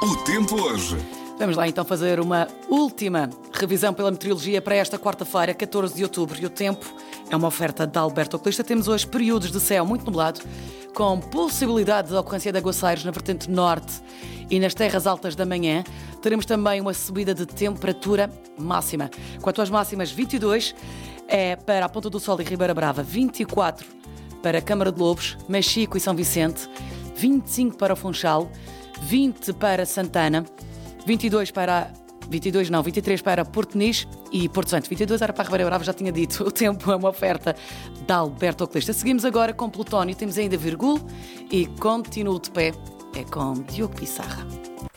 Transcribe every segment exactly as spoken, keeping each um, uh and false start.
O tempo hoje. Vamos lá então fazer uma última revisão pela meteorologia para esta quarta-feira, catorze de outubro. E o tempo é uma oferta da Alberto Oculista. Temos hoje períodos de céu muito nublado, com possibilidade de ocorrência de aguaceiros na vertente norte e nas terras altas da manhã. Teremos também uma subida de temperatura máxima. Quanto às máximas, vinte e dois é para a Ponta do Sol e Ribeira Brava, vinte e quatro para a Câmara de Lobos, Machico e São Vicente, vinte e cinco para o Funchal, vinte para Santana, vinte e dois para... vinte e dois não, vinte e três para Porto Nis e Porto Santo. vinte e dois era para a Ribeira Brava, já tinha dito. O tempo é uma oferta da Alberto Oculista. Seguimos agora com Plutónio. Temos ainda Virgul e Continuo de Pé. É com Diogo Pissarra.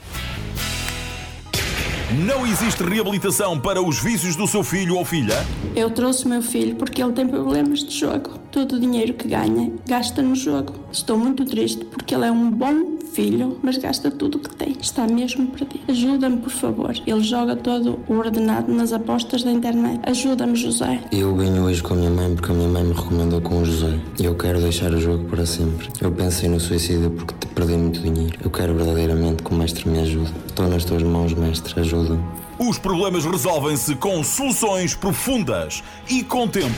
Não existe reabilitação para os vícios do seu filho ou filha? Eu trouxe o meu filho porque ele tem problemas de jogo. Todo o dinheiro que ganha, gasta no jogo. Estou muito triste porque ele é um bom filho, mas gasta tudo o que tem. Está mesmo perdido. Ajuda-me, por favor. Ele joga todo o ordenado nas apostas da internet. Ajuda-me, José. Eu venho hoje com a minha mãe porque a minha mãe me recomendou com o José. E eu quero deixar o jogo para sempre. Eu pensei no suicídio porque te perdi muito dinheiro. Eu quero verdadeiramente que o mestre me ajude. Estou nas tuas mãos, mestre. Ajuda. Os problemas resolvem-se com soluções profundas e com tempo.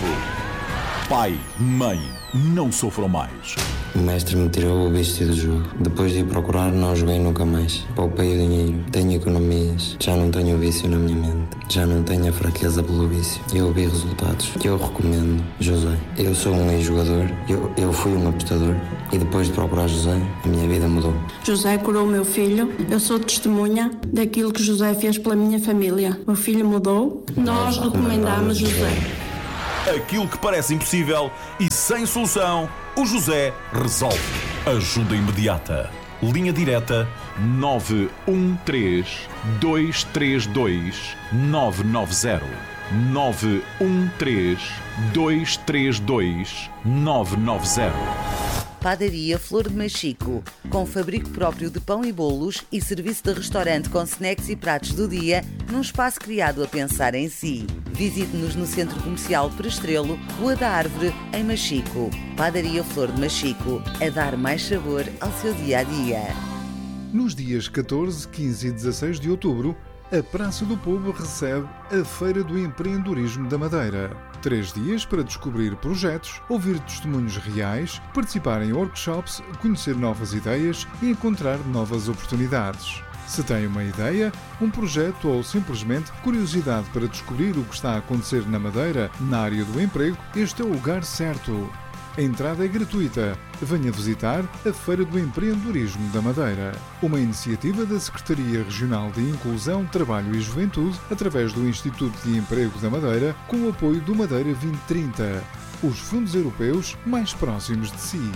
Pai, mãe, não sofram mais. O mestre me tirou o vício do jogo. Depois de ir procurar, não joguei nunca mais. Poupei o dinheiro, tenho economias, já não tenho o vício na minha mente. Já não tenho a fraqueza pelo vício. Eu vi resultados. Eu recomendo José. Eu sou um ex-jogador, eu, eu fui um apostador e depois de procurar José, a minha vida mudou. José curou o meu filho. Eu sou testemunha daquilo que José fez pela minha família. O filho mudou. Nós recomendamos José. Aquilo que parece impossível e sem solução, o José resolve. Ajuda imediata. Linha direta nove um três, dois três dois, nove nove zero. nove um três, dois três dois, nove nove zero. Padaria Flor de Machico, com fabrico próprio de pão e bolos e serviço de restaurante com snacks e pratos do dia, num espaço criado a pensar em si. Visite-nos no Centro Comercial Prestrelo, Rua da Árvore, em Machico. Padaria Flor de Machico, a dar mais sabor ao seu dia-a-dia. Nos dias catorze, quinze e dezasseis de outubro, a Praça do Povo recebe a Feira do Empreendedorismo da Madeira. Três dias para descobrir projetos, ouvir testemunhos reais, participar em workshops, conhecer novas ideias e encontrar novas oportunidades. Se tem uma ideia, um projeto ou simplesmente curiosidade para descobrir o que está a acontecer na Madeira, na área do emprego, este é o lugar certo. A entrada é gratuita. Venha visitar a Feira do Empreendedorismo da Madeira, uma iniciativa da Secretaria Regional de Inclusão, Trabalho e Juventude, através do Instituto de Emprego da Madeira, com o apoio do Madeira vinte trinta, os fundos europeus mais próximos de si.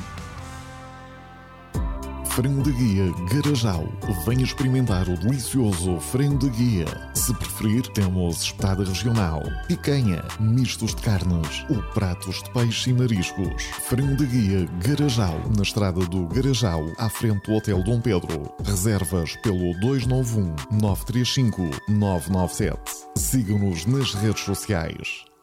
Frango de Guia Garajal. Venha experimentar o delicioso frango de guia. Se preferir, temos espetada regional, picanha, mistos de carnes ou pratos de peixe e mariscos. Frango de Guia Garajal, na estrada do Garajal, à frente do Hotel Dom Pedro. Reservas pelo dois nove um, nove três cinco, nove nove sete. Siga-nos nas redes sociais.